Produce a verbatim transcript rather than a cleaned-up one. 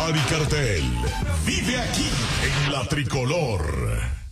Omar y Cartel. Vive aquí en La Tricolor.